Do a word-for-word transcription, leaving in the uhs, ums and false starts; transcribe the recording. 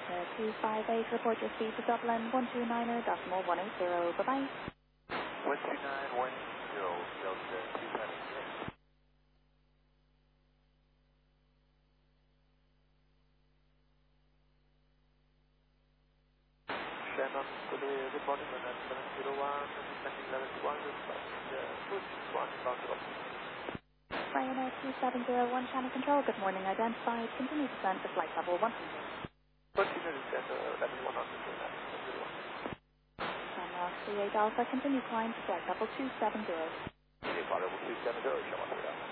Delta two five eight, report your speed to Dublin one two nine er decimal one eight zero. Bye-bye. one two nine one zero, Delta two five eight. Shannon, good good morning, one nine seven zero one, descending level one, foot one, bound to Ryanair two seven zero one, channel control, good morning, identified, continue descent to flight level one hundred. Continue descent to level one hundred, Channel three eight Alpha, continue climb to flight level two seven zero. level two seven zero, Shannon.